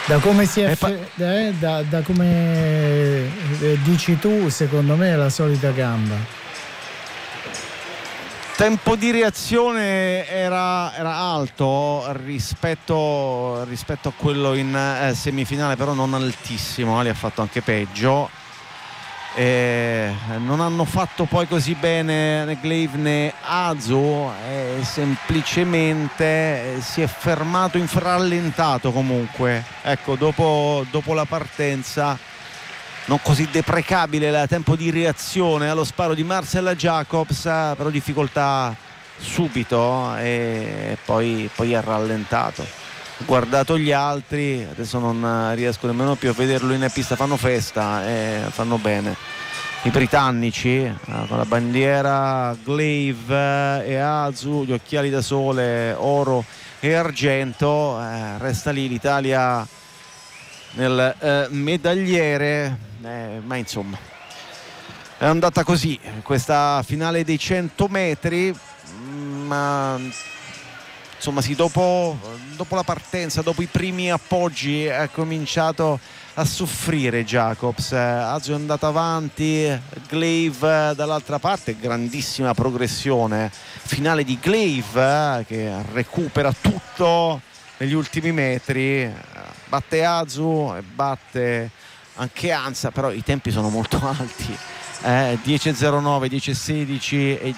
Da come da come dici tu, secondo me è la solita gamba. Tempo di reazione era alto rispetto a quello in semifinale, però non altissimo. Ali ha fatto anche peggio. Non hanno fatto poi così bene né Gleiv né Azu, semplicemente si è fermato rallentato comunque, ecco, dopo la partenza non così deprecabile il tempo di reazione allo sparo di Marcel Jacobs, però difficoltà subito e poi ha rallentato. Ho guardato gli altri, adesso non riesco nemmeno più a vederlo in pista, fanno festa e fanno bene i britannici con la bandiera Gleiv e Azu, gli occhiali da sole oro e argento, resta lì l'Italia nel medagliere, ma insomma è andata così questa finale dei 100 metri, ma insomma sì, dopo la partenza, dopo i primi appoggi è cominciato a soffrire Jacobs. Azu è andato avanti, Gleiv dall'altra parte, grandissima progressione finale di Gleiv che recupera tutto negli ultimi metri, batte Azu e batte anche Ansa, però i tempi sono molto alti, 10.09, 10.16 e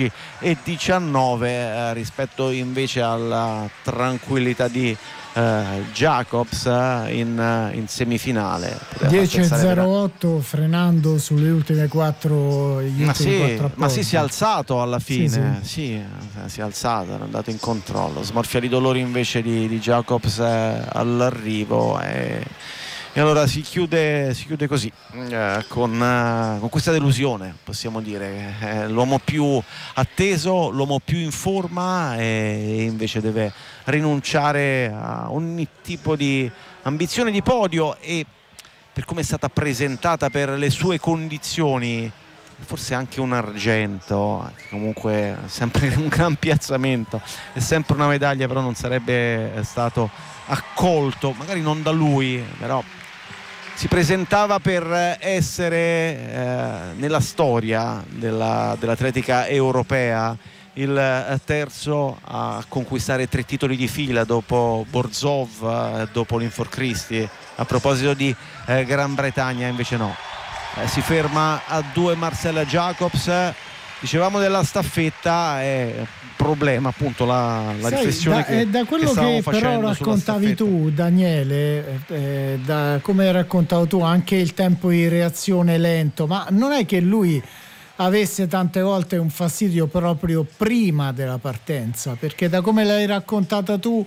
10.19 rispetto invece alla tranquillità di Jacobs in semifinale. 10.08 frenando sulle ultime quattro. Ma sì, si è alzato alla fine, sì, si è alzato, è andato in controllo, smorfia di dolori invece di Jacobs all'arrivo e allora si chiude così con questa delusione, possiamo dire, l'uomo più atteso, l'uomo più in forma e invece deve rinunciare a ogni tipo di ambizione di podio, e per come è stata presentata, per le sue condizioni, forse anche un argento, comunque sempre un gran piazzamento, è sempre una medaglia, però non sarebbe stato accolto, magari non da lui, però si presentava per essere nella storia dell'atletica europea il terzo a conquistare 3 titoli di fila dopo Borzov, dopo Linford Christie. A proposito di Gran Bretagna invece no, si ferma a 2 Marcel Jacobs. Dicevamo della staffetta, è problema appunto la riflessione da quello che però raccontavi tu, Daniele, da come hai raccontato tu, anche il tempo di reazione lento, ma non è che lui avesse tante volte un fastidio proprio prima della partenza? Perché da come l'hai raccontata tu,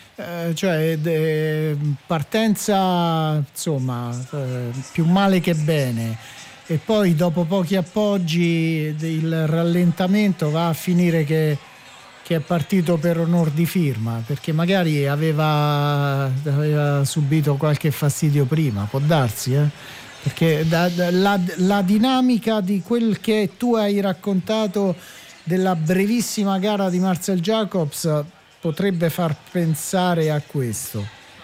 partenza insomma più male che bene, e poi dopo pochi appoggi il rallentamento va a finire che è partito per onor di firma, perché magari aveva subito qualche fastidio prima, può darsi, perché la dinamica di quel che tu hai raccontato della brevissima gara di Marcel Jacobs potrebbe far pensare a questo.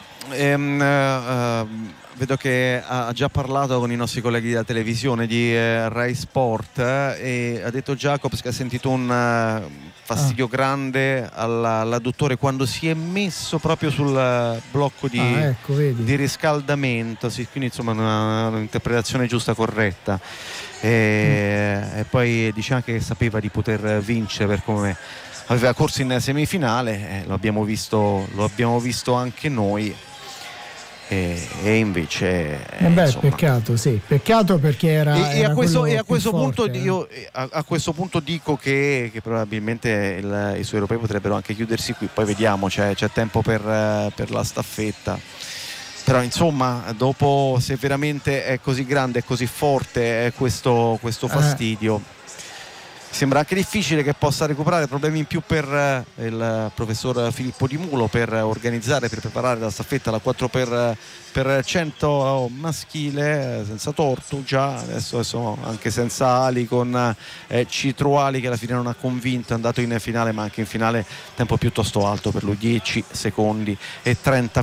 Vedo che ha già parlato con i nostri colleghi della televisione di Rai Sport, e ha detto Jacobs che ha sentito un fastidio grande all'adduttore quando si è messo proprio sul blocco di riscaldamento, sì, quindi insomma un'interpretazione giusta, corretta, e poi dice anche che sapeva di poter vincere per come aveva corso in semifinale, lo abbiamo visto anche noi. E invece peccato perché era a questo punto io a questo punto dico che probabilmente i suoi europei potrebbero anche chiudersi qui, poi vediamo, c'è tempo per la staffetta, però insomma dopo, se veramente è così grande, è così forte questo fastidio, sembra anche difficile che possa recuperare. Problemi in più per il professor Filippo Di Mulo per organizzare, per preparare la staffetta, la 4x100 maschile, senza Tortu già, adesso anche senza Ali, con Citruali che alla fine non ha convinto, è andato in finale, ma anche in finale tempo piuttosto alto per lui, 10 secondi e 34